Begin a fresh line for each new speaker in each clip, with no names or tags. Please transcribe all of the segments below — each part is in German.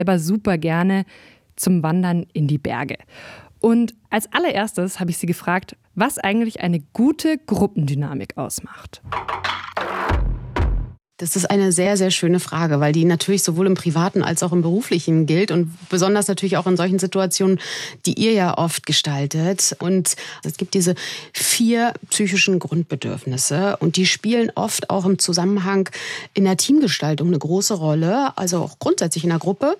aber super gerne zum Wandern in die Berge. Und als allererstes habe ich sie gefragt, was eigentlich eine gute Gruppendynamik ausmacht.
Das ist eine sehr, sehr schöne Frage, weil die natürlich sowohl im Privaten als auch im Beruflichen gilt und besonders natürlich auch in solchen Situationen, die ihr ja oft gestaltet. Und es gibt diese 4 psychischen Grundbedürfnisse und die spielen oft auch im Zusammenhang in der Teamgestaltung eine große Rolle, also auch grundsätzlich in der Gruppe.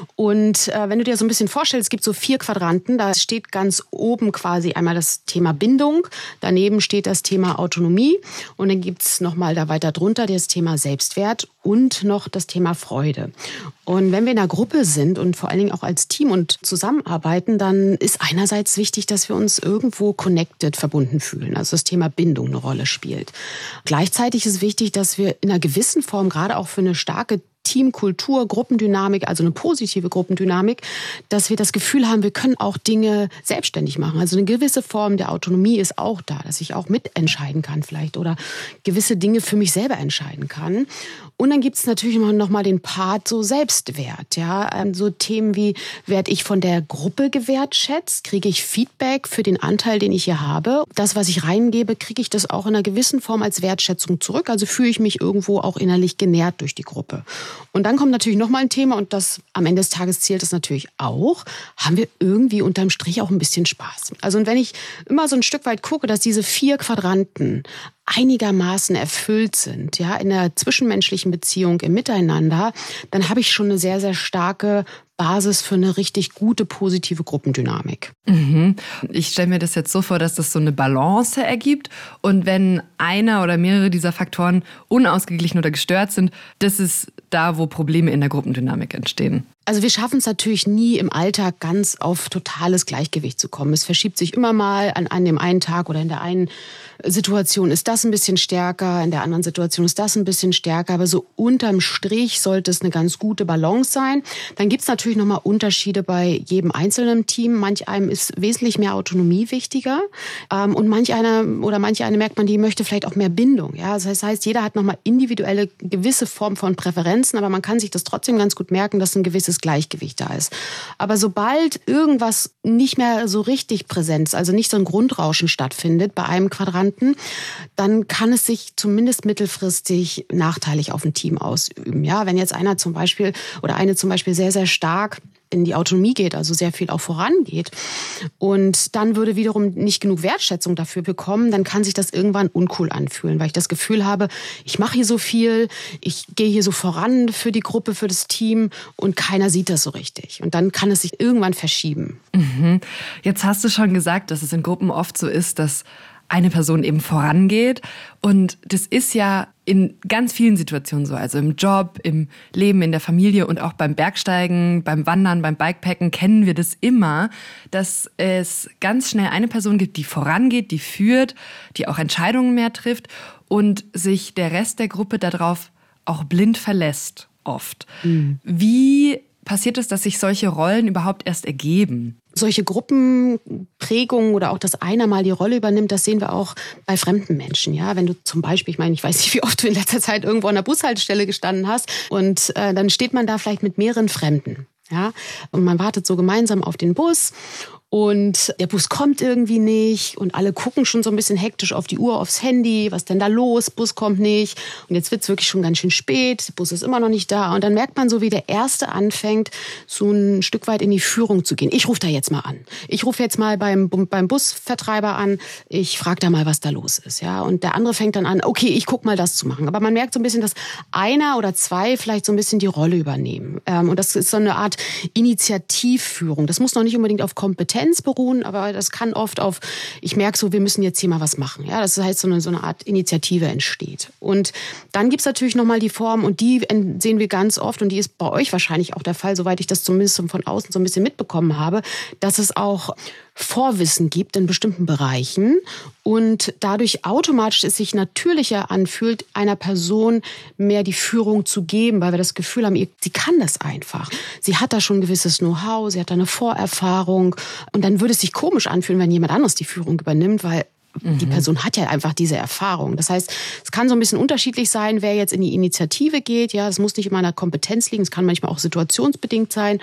Und wenn du dir so ein bisschen vorstellst, es gibt so 4 Quadranten, da steht ganz oben quasi einmal das Thema Bindung, daneben steht das Thema Autonomie und dann gibt's nochmal da weiter drunter das Thema Selbstwert und noch das Thema Freude. Und wenn wir in einer Gruppe sind und vor allen Dingen auch als Team und zusammenarbeiten, dann ist einerseits wichtig, dass wir uns irgendwo connected, verbunden fühlen. Also das Thema Bindung eine Rolle spielt. Gleichzeitig ist wichtig, dass wir in einer gewissen Form, gerade auch für eine starke Teamkultur, Gruppendynamik, also eine positive Gruppendynamik, dass wir das Gefühl haben, wir können auch Dinge selbstständig machen. Also eine gewisse Form der Autonomie ist auch da, dass ich auch mitentscheiden kann vielleicht oder gewisse Dinge für mich selber entscheiden kann. Und dann gibt es natürlich noch mal den Part so Selbstwert, ja, so Themen wie, werde ich von der Gruppe gewertschätzt, kriege ich Feedback für den Anteil, den ich hier habe. Das, was ich reingebe, kriege ich das auch in einer gewissen Form als Wertschätzung zurück. Also fühle ich mich irgendwo auch innerlich genährt durch die Gruppe. Und dann kommt natürlich noch mal ein Thema und das am Ende des Tages zählt das natürlich auch, haben wir irgendwie unterm Strich auch ein bisschen Spaß. Also und wenn ich immer so ein Stück weit gucke, dass diese 4 Quadranten einigermaßen erfüllt sind, ja, in der zwischenmenschlichen Beziehung, im Miteinander, dann habe ich schon eine sehr, sehr starke Basis für eine richtig gute, positive Gruppendynamik.
Ich stelle mir das jetzt so vor, dass das so eine Balance ergibt und wenn einer oder mehrere dieser Faktoren unausgeglichen oder gestört sind, das ist da, wo Probleme in der Gruppendynamik entstehen.
Also wir schaffen es natürlich nie im Alltag ganz auf totales Gleichgewicht zu kommen. Es verschiebt sich immer mal an dem einen Tag oder in der einen Situation ist das ein bisschen stärker, in der anderen Situation ist das ein bisschen stärker. Aber so unterm Strich sollte es eine ganz gute Balance sein. Dann gibt es natürlich nochmal Unterschiede bei jedem einzelnen Team. Manch einem ist wesentlich mehr Autonomie wichtiger und manch eine merkt man, die möchte vielleicht auch mehr Bindung. Ja? Das heißt, jeder hat nochmal individuelle gewisse Form von Präferenzen, aber man kann sich das trotzdem ganz gut merken, dass ein gewisses Gleichgewicht da ist. Aber sobald irgendwas nicht mehr so richtig präsent ist, also nicht so ein Grundrauschen stattfindet bei einem Quadranten, dann kann es sich zumindest mittelfristig nachteilig auf ein Team ausüben. Ja, wenn jetzt einer zum Beispiel oder eine zum Beispiel sehr, sehr stark in die Autonomie geht, also sehr viel auch vorangeht und dann würde wiederum nicht genug Wertschätzung dafür bekommen, dann kann sich das irgendwann uncool anfühlen, weil ich das Gefühl habe, ich mache hier so viel, ich gehe hier so voran für die Gruppe, für das Team und keiner sieht das so richtig. Und dann kann es sich irgendwann verschieben.
Jetzt hast du schon gesagt, dass es in Gruppen oft so ist, dass eine Person eben vorangeht. Und das ist ja in ganz vielen Situationen so, also im Job, im Leben, in der Familie und auch beim Bergsteigen, beim Wandern, beim Bikepacken kennen wir das immer, dass es ganz schnell eine Person gibt, die vorangeht, die führt, die auch Entscheidungen mehr trifft und sich der Rest der Gruppe darauf auch blind verlässt, oft. Wie passiert es, dass sich solche Rollen überhaupt erst ergeben?
Solche Gruppenprägungen oder auch, dass einer mal die Rolle übernimmt, das sehen wir auch bei fremden Menschen. Ja, wenn du zum Beispiel, ich weiß nicht, wie oft du in letzter Zeit irgendwo an der Bushaltestelle gestanden hast und dann steht man da vielleicht mit mehreren Fremden. Ja, und man wartet so gemeinsam auf den Bus. Und der Bus kommt irgendwie nicht und alle gucken schon so ein bisschen hektisch auf die Uhr, aufs Handy. Was denn da los? Bus kommt nicht. Und jetzt wird's wirklich schon ganz schön spät. Der Bus ist immer noch nicht da. Und dann merkt man so, wie der Erste anfängt, so ein Stück weit in die Führung zu gehen. Ich rufe da jetzt mal an. Ich rufe jetzt mal beim Busvertreiber an. Ich frage da mal, was da los ist. Ja? Und der andere fängt dann an, okay, ich guck mal, das zu machen. Aber man merkt so ein bisschen, dass einer oder zwei vielleicht so ein bisschen die Rolle übernehmen. Und das ist so eine Art Initiativführung. Das muss noch nicht unbedingt auf Kompetenz beruhen, aber das kann oft auf, ich merke so, wir müssen jetzt hier mal was machen. Ja, das heißt, so eine Art Initiative entsteht. Und dann gibt's natürlich nochmal die Form, und die sehen wir ganz oft, und die ist bei euch wahrscheinlich auch der Fall, soweit ich das zumindest von außen so ein bisschen mitbekommen habe, dass es auch Vorwissen gibt in bestimmten Bereichen und dadurch automatisch es sich natürlicher anfühlt, einer Person mehr die Führung zu geben, weil wir das Gefühl haben, sie kann das einfach. Sie hat da schon ein gewisses Know-how, sie hat da eine Vorerfahrung und dann würde es sich komisch anfühlen, wenn jemand anderes die Führung übernimmt, weil die Person hat ja einfach diese Erfahrung. Das heißt, es kann so ein bisschen unterschiedlich sein, wer jetzt in die Initiative geht. Ja, das muss nicht immer an der Kompetenz liegen. Es kann manchmal auch situationsbedingt sein.